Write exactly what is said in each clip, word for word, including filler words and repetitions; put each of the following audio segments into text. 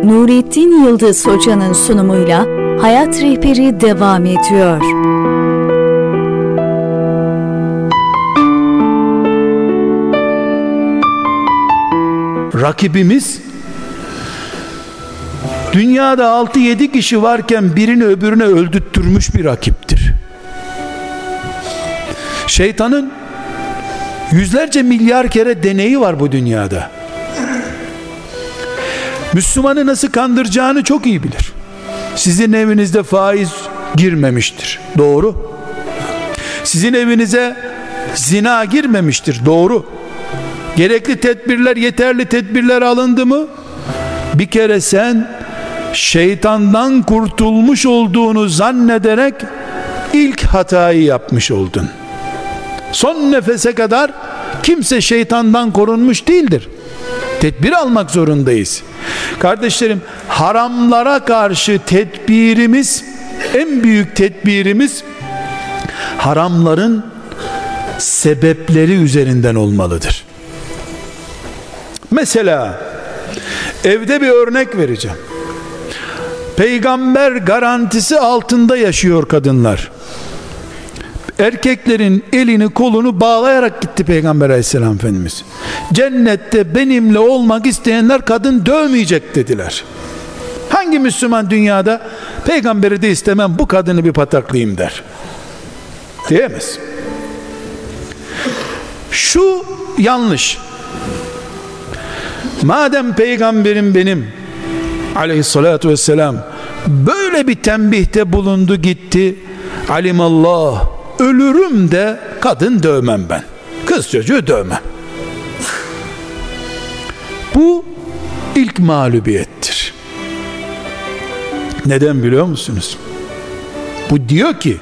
Nurettin Yıldız Hoca'nın sunumuyla Hayat Rehberi devam ediyor. Rakibimiz dünyada altı yedi kişi varken birini öbürüne öldürtmüş bir rakiptir. Şeytanın yüzlerce milyar kere deneyi var bu dünyada. Müslümanı nasıl kandıracağını çok iyi bilir. Sizin evinizde faiz girmemiştir. Doğru. Sizin evinize zina girmemiştir. Doğru. Gerekli tedbirler, yeterli tedbirler alındı mı? Bir kere sen şeytandan kurtulmuş olduğunu zannederek ilk hatayı yapmış oldun. Son nefese kadar kimse şeytandan korunmuş değildir. Tedbir almak zorundayız. Kardeşlerim, haramlara karşı tedbirimiz, en büyük tedbirimiz haramların sebepleri üzerinden olmalıdır. Mesela evde bir örnek vereceğim. Peygamber garantisi altında yaşıyor kadınlar. Erkeklerin elini kolunu bağlayarak gitti Peygamber Aleyhisselam Efendimiz. Cennette benimle olmak isteyenler kadın dövmeyecek dediler. Hangi Müslüman dünyada peygamberi de istemem, bu kadını bir pataklayayım der? Diyemez. Şu yanlış. Madem peygamberim benim aleyhissalatu vesselam böyle bir tembihte bulundu gitti, alimallah, ölürüm de kadın dövmem ben, kız çocuğu dövmem. Bu ilk mağlubiyettir. Neden biliyor musunuz? Bu diyor ki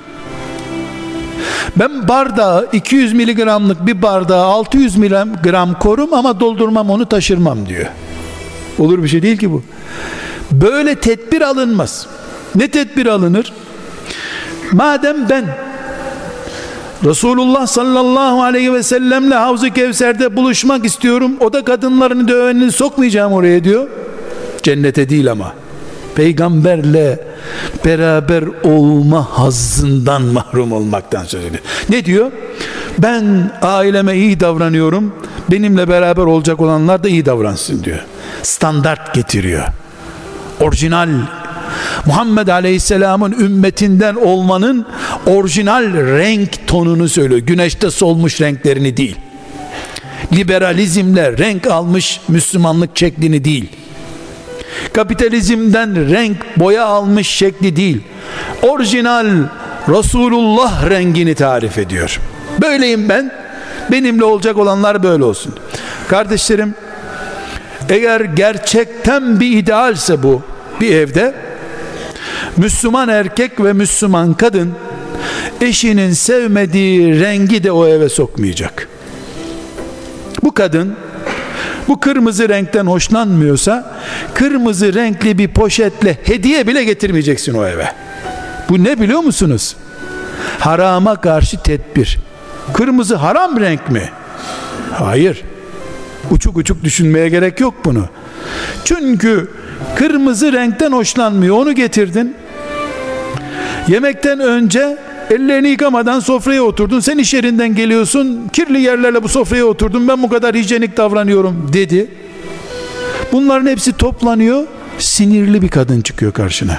ben bardağı iki yüz miligramlık bir bardağı altı yüz miligram korum ama doldurmam, onu taşırmam diyor. Olur bir şey değil ki bu. Böyle tedbir alınmaz. Ne tedbir alınır? Madem ben Resulullah sallallahu aleyhi ve sellemle Havz-ı Kevser'de buluşmak istiyorum, o da kadınlarını dövenini sokmayacağım oraya diyor. Cennete değil ama peygamberle beraber olma hazzından mahrum olmaktan söz ediyor. Ne diyor? Ben aileme iyi davranıyorum, benimle beraber olacak olanlar da iyi davransın diyor. Standart getiriyor. Orijinal Muhammed Aleyhisselam'ın ümmetinden olmanın orijinal renk tonunu söylüyor. Güneşte solmuş renklerini değil. Liberalizmle renk almış Müslümanlık şeklini değil. Kapitalizmden renk boya almış şekli değil. Orijinal Resulullah rengini tarif ediyor. Böyleyim ben, benimle olacak olanlar böyle olsun. Kardeşlerim, eğer gerçekten bir idealse bu, bir evde Müslüman erkek ve Müslüman kadın eşinin sevmediği rengi de o eve sokmayacak. Bu kadın bu kırmızı renkten hoşlanmıyorsa kırmızı renkli bir poşetle hediye bile getirmeyeceksin o eve. Bu ne biliyor musunuz? Harama karşı tedbir. Kırmızı haram renk mi? Hayır. Uçuk uçuk düşünmeye gerek yok bunu. Çünkü kırmızı renkten hoşlanmıyor. Onu getirdin. Yemekten önce ellerini yıkamadan sofraya oturdun. Sen iş yerinden geliyorsun. Kirli yerlerle bu sofraya oturdun. Ben bu kadar hijyenik davranıyorum dedi. Bunların hepsi toplanıyor. Sinirli bir kadın çıkıyor karşına.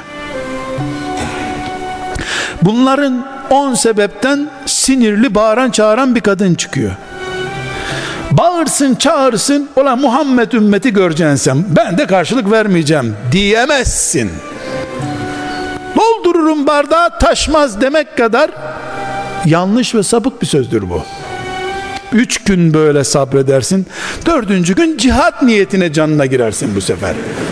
Bunların on sebepten sinirli, bağıran çağıran bir kadın çıkıyor. Bağırsın çağırsın, ulan Muhammed ümmeti göreceksin sen, ben de karşılık vermeyeceğim diyemezsin. Doldururum bardağı taşmaz demek kadar yanlış ve sapık bir sözdür bu. Üç gün böyle sabredersin, dördüncü gün cihat niyetine canına girersin bu sefer.